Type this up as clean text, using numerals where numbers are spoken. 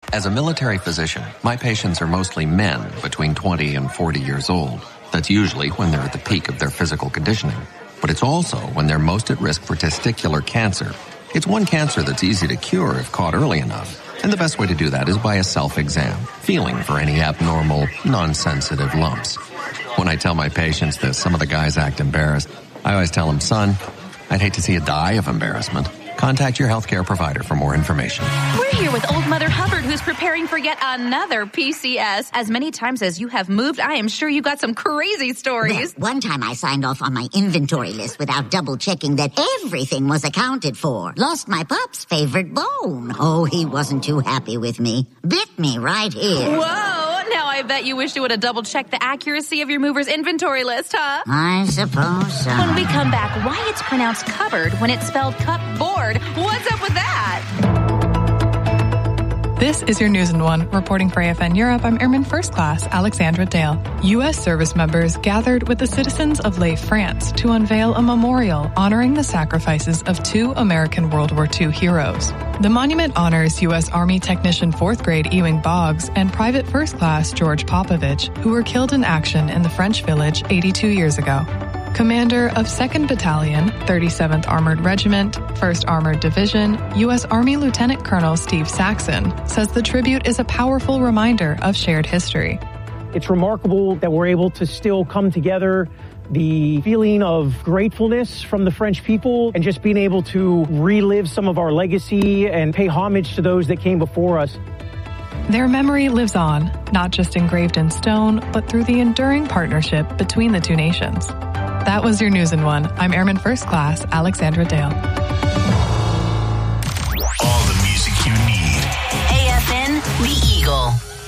As a military physician, my patients are mostly men between 20 and 40 years old. That's usually when they're at the peak of their physical conditioning. But it's also when they're most at risk for testicular cancer. It's one cancer that's easy to cure if caught early enough. And the best way to do that is by a self-exam, feeling for any abnormal, non-sensitive lumps. When I tell my patients this, some of the guys act embarrassed. I always tell them, son, I'd hate to see you die of embarrassment. Contact your healthcare provider for more information. We're here with Old Mother Hubbard, who's preparing for yet another PCS. As many times as you have moved, I am sure you got some crazy stories. Well, one time I signed off on my inventory list without double-checking that everything was accounted for. Lost my pup's favorite bone. Oh, he wasn't too happy with me. Bit me right here. Whoa! Now I bet you wish you would have double-checked the accuracy of your mover's inventory list, huh? I suppose so. When we come back, why it's pronounced cupboard when it's spelled cupboard? What's up with that? This is your News in One. Reporting for AFN Europe, I'm Airman First Class Alexandra Dale. U.S. service members gathered with the citizens of Leigh, France to unveil a memorial honoring the sacrifices of two American World War II heroes. The monument honors U.S. Army Technician 4th Grade Ewing Boggs and Private First Class George Popovich, who were killed in action in the French village 82 years ago. Commander of 2nd Battalion, 37th Armored Regiment, 1st Armored Division, U.S. Army Lieutenant Colonel Steve Saxon says the tribute is a powerful reminder of shared history. It's remarkable that we're able to still come together, the feeling of gratefulness from the French people, and just being able to relive some of our legacy and pay homage to those that came before us. Their memory lives on, not just engraved in stone, but through the enduring partnership between the two nations. That was your News in One. I'm Airman First Class Alexandra Dale. All the music you need. AFN, The Eagle.